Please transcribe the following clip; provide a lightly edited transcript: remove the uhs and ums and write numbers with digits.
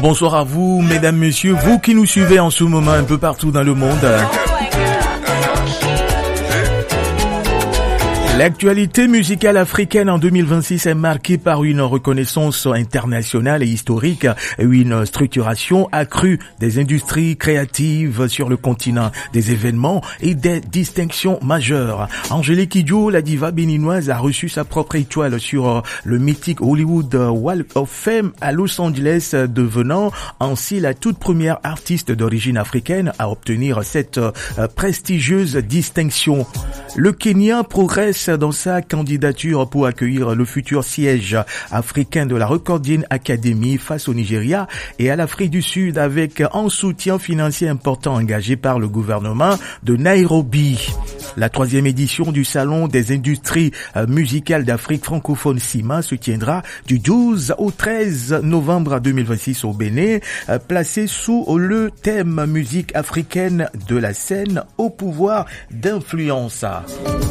Bonsoir à vous, mesdames, messieurs, vous qui nous suivez en ce moment un peu partout dans le monde. L'actualité musicale africaine en 2026 est marquée par une reconnaissance internationale et historique, une structuration accrue des industries créatives sur le continent, des événements et des distinctions majeures. Angélique Kidjo, la diva béninoise, a reçu sa propre étoile sur le mythique Hollywood Walk of Fame à Los Angeles, devenant ainsi la toute première artiste d'origine africaine à obtenir cette prestigieuse distinction. Le Kenya progresse dans sa candidature pour accueillir le futur siège africain de la Recording Academy face au Nigeria et à l'Afrique du Sud, avec un soutien financier important engagé par le gouvernement de Nairobi. La 3e édition du Salon des industries musicales d'Afrique francophone SIMA se tiendra du 12 au 13 novembre 2026 au Bénin, placé sous le thème musique africaine de la scène au pouvoir d'influence.